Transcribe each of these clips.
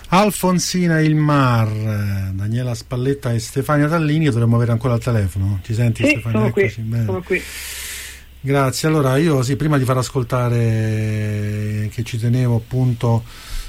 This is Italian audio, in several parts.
Alfonsina il Mar, Daniela Spalletta e Stefania Tallini, che dovremmo avere ancora al telefono. Ci senti, sì, Stefania? Sono Eccoci. qui, sono qui. Grazie. Allora io prima di far ascoltare, che ci tenevo appunto,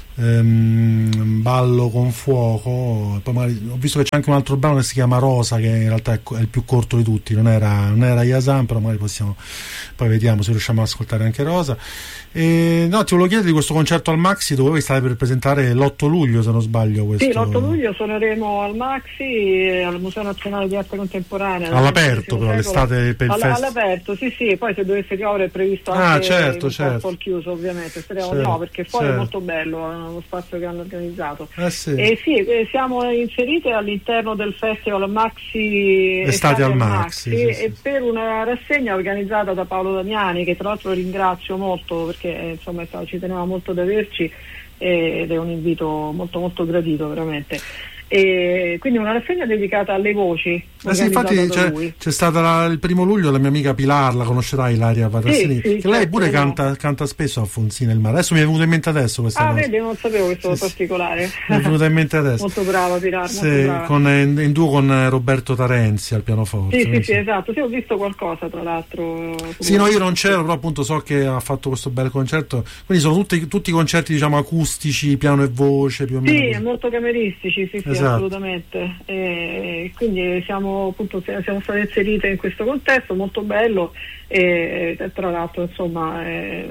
Ballo con fuoco, poi magari ho visto che c'è anche un altro brano che si chiama Rosa, che in realtà è il più corto di tutti, non era Yasan, però magari poi vediamo se riusciamo ad ascoltare anche Rosa. No, ti volevo chiedere di questo concerto al Maxi, dove voi state per presentare l'8 luglio, se non sbaglio. Questo... Sì, l'8 luglio suoneremo al Maxi, al Museo Nazionale di Arte Contemporanea. All'aperto, però, l'estate per il festival. All'aperto, sì, poi se dovesse piovere è previsto anche certo. al chiuso, ovviamente, speriamo di no, perché fuori è molto bello lo spazio che hanno organizzato. Sì. E siamo inserite all'interno del festival Maxi Estate al Maxi, sì. E per una rassegna organizzata da Paolo Damiani, che tra l'altro ringrazio molto perché insomma ci teneva molto ad averci, ed è un invito molto molto gradito veramente. E quindi una rassegna dedicata alle voci. Sì, infatti c'è stata il 1 luglio la mia amica Pilar, la conoscerai, Ilaria Patassini, che certo, lei pure canta spesso a Alfonsina il Mar. Adesso mi è venuta in mente adesso questa cosa. Vedi, non sapevo questo particolare. Mi è venuta in mente adesso. Molto brava Pilar, sì, molto brava. In duo con Roberto Tarenzi al pianoforte. Sì, esatto. Sì, ho visto qualcosa tra l'altro. Sì, no, io non c'ero, però appunto so che ha fatto questo bel concerto. Quindi sono tutti concerti, diciamo, acustici, piano e voce, più o meno. Sì, molto cameristici, sì, esatto. Assolutamente. Quindi siamo state inserite in questo contesto molto bello, e tra l'altro insomma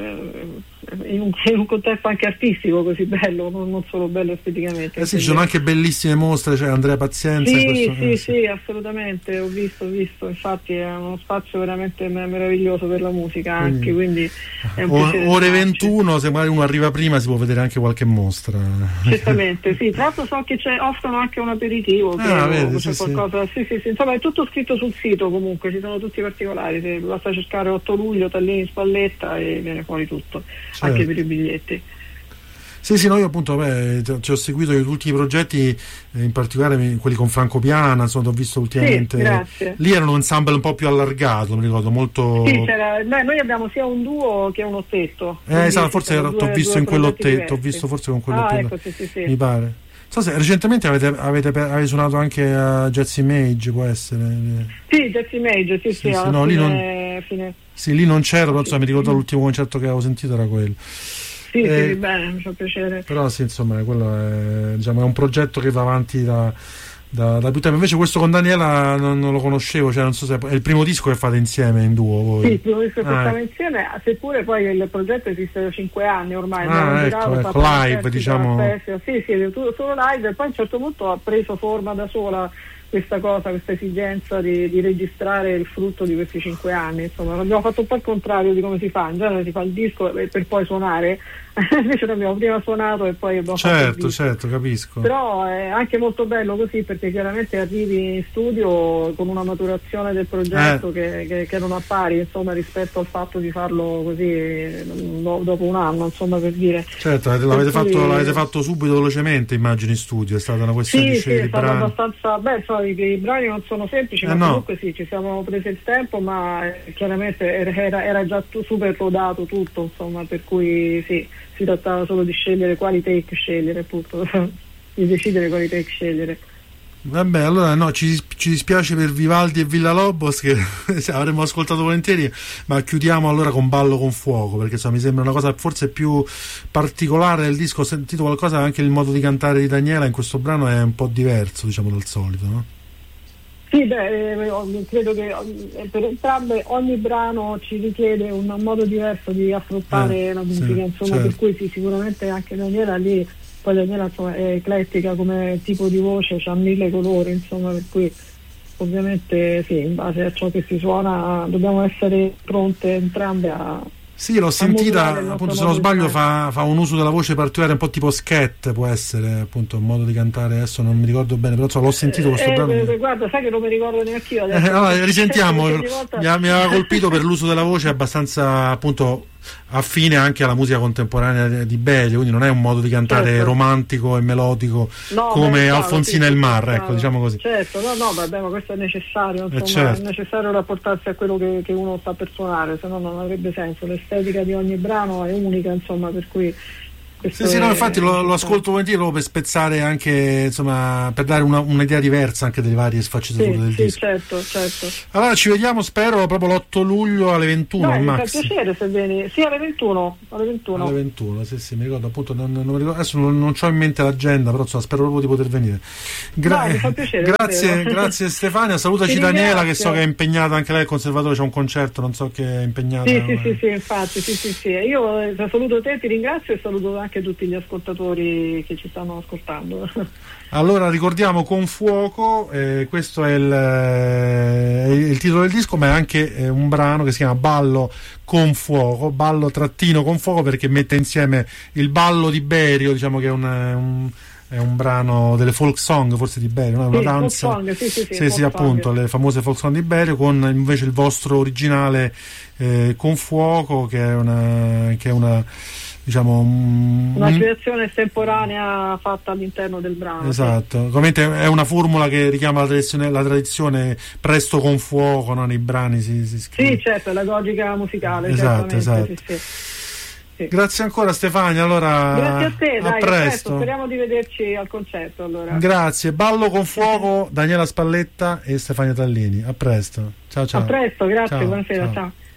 in un contesto anche artistico così bello, non solo bello esteticamente. Sì, ci sono anche bellissime mostre, c'è Andrea Pazienza. Sì, assolutamente, ho visto, infatti è uno spazio veramente meraviglioso per la musica, anche, quindi è un piacere. Ore 21, se magari uno arriva prima si può vedere anche qualche mostra. Certamente, sì, tra l'altro so che offrono anche un aperitivo, qualcosa. Sì, insomma è tutto scritto sul sito, comunque ci sono tutti i particolari, basta cercare 8 luglio, Tallini, Spalletta e viene fuori tutto, certo. Anche per i biglietti. Sì, no, io appunto ci ho seguito gli ultimi progetti, in particolare quelli con Franco Piana, insomma, ho visto ultimamente. Sì, grazie. Lì era un ensemble un po' più allargato, mi ricordo, molto. Sì, noi abbiamo sia un duo che un ottetto. Esatto, forse t'ho visto in quell'ottetto, ho visto forse con quell'ottetto. Ecco, sì. Mi pare. So se recentemente avete suonato anche a Jazz Image, può essere? Sì, Jazz Image, sì, no, fine. Sì, lì non c'ero, però insomma, mi ricordo l'ultimo concerto che avevo sentito era quello. Sì, bene, mi fa piacere. Però sì, insomma, quello è un progetto che va avanti da più tempo. Invece questo con Daniela non lo conoscevo, cioè non so se è il primo disco che fate insieme in duo voi. Sì, il primo disco che facciamo insieme, seppure poi il progetto esiste da 5 anni ormai. Ecco, live, diciamo. Sì, solo live, e poi a un certo punto ha preso forma da sola questa esigenza di registrare il frutto di questi 5 anni. Insomma, abbiamo fatto un po' il contrario di come si fa. In genere si fa il disco per poi suonare, invece noi abbiamo prima suonato e poi abbiamo fatto il disco. Certo, capisco. Però è anche molto bello così, perché chiaramente arrivi in studio con una maturazione del progetto che non ha pari, insomma, rispetto al fatto di farlo così dopo un anno, insomma, per dire. Certo, l'avete fatto subito, velocemente, immagino, in studio. È stata una questione di scegliere i brani. Abbastanza, i brani non sono semplici, ma comunque sì, ci siamo presi il tempo, ma chiaramente era già super rodato tutto, insomma, per cui sì, si trattava solo di scegliere quali take scegliere, appunto, di decidere quali take scegliere. Vabbè, allora no, ci dispiace per Vivaldi e Villa-Lobos, che avremmo ascoltato volentieri, ma chiudiamo allora con Ballo con fuoco, perché insomma, mi sembra una cosa forse più particolare del disco. Ho sentito qualcosa, anche il modo di cantare di Daniela in questo brano è un po' diverso, diciamo, dal solito, no? Sì, credo che per entrambe ogni brano ci richiede un modo diverso di affrontare la musica, insomma, certo. Per cui sì, sicuramente anche Daniela lì, poi Daniela insomma, è eclettica come tipo di voce, c'ha 1000 colori, insomma, per cui ovviamente sì, in base a ciò che si suona dobbiamo essere pronte entrambe a... Sì, l'ho sentita, appunto, se non sbaglio fa un uso della voce particolare, un po' tipo scat, può essere, appunto, un modo di cantare, adesso non mi ricordo bene, però l'ho sentito questo brano. Guarda, sai che non mi ricordo neanche io adesso. Allora, risentiamo, mi aveva colpito per l'uso della voce abbastanza, appunto, affine anche alla musica contemporanea di Berio, quindi non è un modo di cantare romantico e melodico come Alfonsina il Mar, ecco, diciamo così. Certo, vabbè, ma questo è necessario, insomma, è necessario rapportarsi a quello che uno sta per suonare, se no non avrebbe senso. L'estetica di ogni brano è unica, insomma, per cui Sì, no, infatti lo ascolto volentieri proprio per spezzare anche, insomma, per dare un'idea diversa anche delle varie sfaccettature del disco. Certo. Allora ci vediamo, spero, proprio l'8 luglio alle 21 al Max. Mi fa piacere se vieni, sì, alle 21. Alle 21, sì, mi ricordo appunto, non mi ricordo, adesso non ho in mente l'agenda, però insomma, spero proprio di poter venire. Mi fa piacere. Grazie Stefania, salutaci Daniela, che so che è impegnata anche lei al conservatorio, c'è un concerto, non so che è impegnata. Sì, infatti, sì. Io saluto te, ti ringrazio e saluto anche tutti gli ascoltatori che ci stanno ascoltando. Allora ricordiamo Con Fuoco, questo è il titolo del disco, ma è anche un brano che si chiama Ballo con Fuoco, ballo trattino con fuoco, perché mette insieme il ballo di Berio, diciamo che è un brano delle folk song forse di Berio, no? Una danza, sì, appunto, le famose folk song di Berio, con invece il vostro originale Con Fuoco, che è una diciamo una creazione estemporanea fatta all'interno del brano. Esatto, ovviamente è una formula che richiama la tradizione presto con fuoco, no? Nei brani si scrive. Sì, certo, la logica musicale. Esatto. Sì. Grazie ancora Stefania, allora grazie a te, a presto. Speriamo di vederci al concerto allora. Grazie, Ballo con Fuoco, Daniela Spalletta e Stefania Tallini, a presto, ciao. A presto, grazie, ciao, buonasera, ciao.